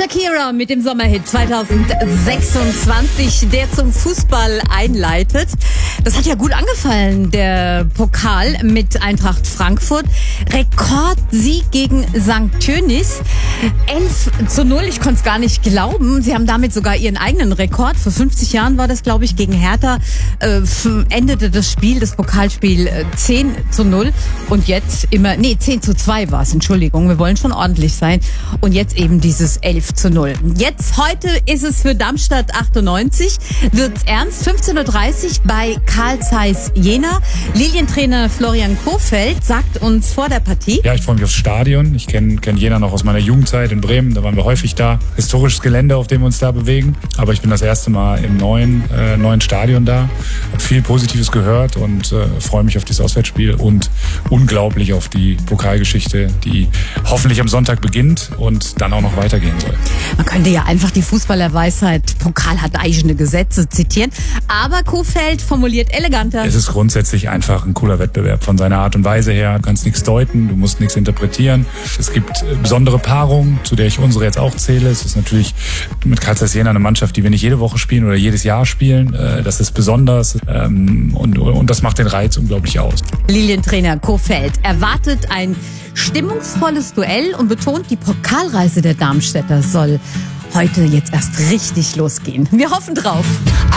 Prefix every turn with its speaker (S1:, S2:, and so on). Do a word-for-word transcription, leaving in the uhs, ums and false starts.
S1: Shakira mit dem Sommerhit zweitausendsechsundzwanzig, der zum Fußball einleitet. Das hat ja gut angefallen, der Pokal mit Eintracht Frankfurt. Rekordsieg gegen Sankt Tönnies. elf zu null, ich konnte es gar nicht glauben. Sie haben damit sogar ihren eigenen Rekord. Vor fünfzig Jahren war das, glaube ich, gegen Hertha. Äh, endete das Spiel, das Pokalspiel äh, zehn zu null. Und jetzt immer, nee, zehn zu zwei war es, Entschuldigung. Wir wollen schon ordentlich sein. Und jetzt eben dieses elf zu null. Jetzt, heute ist es für Darmstadt achtundneunzig. Wird's ernst. fünfzehn Uhr dreißig bei Carl Zeiss Jena. Lilientrainer Florian Kohfeldt sagt uns vor der Partie:
S2: Ja, ich freue mich aufs Stadion. Ich kenne kenn Jena noch aus meiner Jugendzeit in Bremen. Da waren wir häufig da. Historisches Gelände, auf dem wir uns da bewegen. Aber ich bin das erste Mal im neuen, äh, neuen Stadion da. Hab viel Positives gehört und äh, freue mich auf dieses Auswärtsspiel und unglaublich auf die Pokalgeschichte, die hoffentlich am Sonntag beginnt und dann auch noch weitergehen soll.
S1: Man könnte ja einfach die Fußballerweisheit, Pokal hat eigene Gesetze, zitieren. Aber Kohfeldt formuliert eleganter:
S2: Es ist grundsätzlich einfach ein cooler Wettbewerb von seiner Art und Weise her. Du kannst nichts deuten, du musst nichts interpretieren. Es gibt besondere Paarungen, zu der ich unsere jetzt auch zähle. Es ist natürlich mit Carl Zeiss Jena eine Mannschaft, die wir nicht jede Woche spielen oder jedes Jahr spielen. Das ist besonders und, und das macht den Reiz unglaublich aus.
S1: Lilientrainer Kohfeldt erwartet ein stimmungsvolles Duell und betont, die Pokalreise der Darmstädter soll heute jetzt erst richtig losgehen. Wir hoffen drauf.